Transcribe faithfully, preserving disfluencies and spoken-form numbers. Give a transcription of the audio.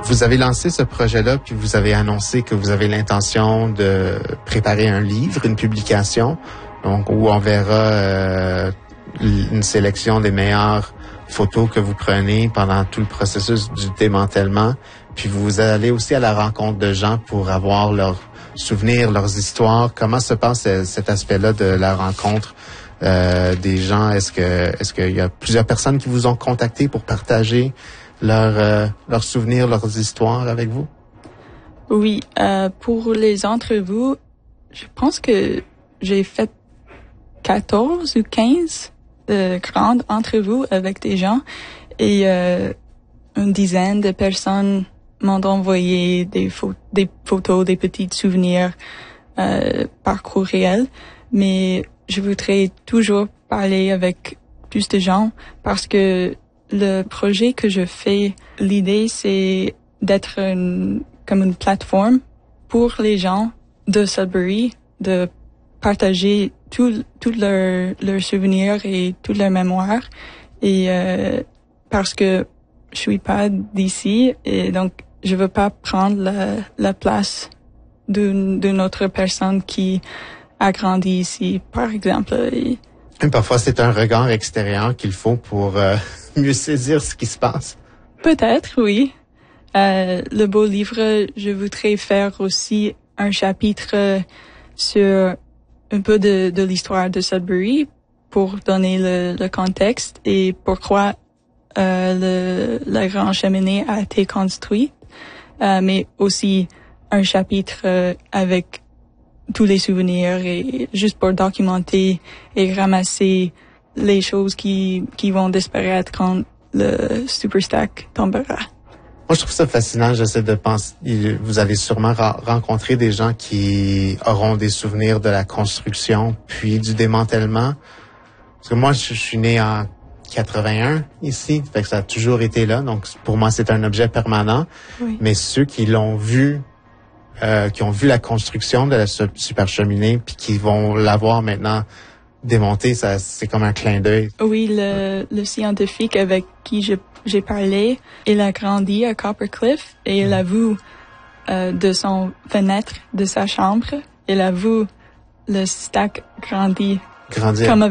Vous avez lancé ce projet-là, puis vous avez annoncé que vous avez l'intention de préparer un livre, une publication, donc où on verra euh, une sélection des meilleures photos que vous prenez pendant tout le processus du démantèlement. Puis vous allez aussi à la rencontre de gens pour avoir leurs souvenirs, leurs histoires. Comment se passe cet aspect-là de la rencontre euh, des gens? Est-ce que est-ce qu'il y a plusieurs personnes qui vous ont contacté pour partager leurs euh, leurs souvenirs, leurs histoires avec vous? Oui, euh, pour les entrevues, je pense que j'ai fait quatorze ou quinze de grandes entrevues avec des gens et euh, une dizaine de personnes m'ont envoyé des, pho- des photos, des petits souvenirs euh, par courriel. Mais je voudrais toujours parler avec plus de gens parce que le projet que je fais, l'idée c'est d'être une, comme une plateforme pour les gens de Sudbury, de partager tous tout leurs leurs souvenirs et toute leur mémoire. Et euh, parce que je suis pas d'ici et donc je veux pas prendre la, la place d'une, d'une autre personne qui a grandi ici, par exemple. Et parfois, c'est un regard extérieur qu'il faut pour euh, mieux saisir ce qui se passe. Peut-être, oui. Euh, le beau livre, je voudrais faire aussi un chapitre sur un peu de, de l'histoire de Sudbury pour donner le, le contexte et pourquoi euh, le, la grande cheminée a été construite, euh, mais aussi un chapitre euh, avec tous les souvenirs et juste pour documenter et ramasser les choses qui, qui vont disparaître quand le Superstack tombera. Moi, je trouve ça fascinant. J'essaie de penser, vous allez sûrement ra- rencontrer des gens qui auront des souvenirs de la construction puis du démantèlement. Parce que moi, je, je suis né en quatre-vingt-un ici, fait que ça a toujours été là. Donc, pour moi, c'est un objet permanent. Oui. Mais ceux qui l'ont vu, euh, qui ont vu la construction de la super cheminée puis qui vont la voir maintenant démontée, ça, c'est comme un clin d'œil. Oui, le, le scientifique avec qui je, j'ai parlé, il a grandi à Coppercliff et il a vu euh, de son fenêtre de sa chambre, il a vu le stack grandir. Grandir. Comme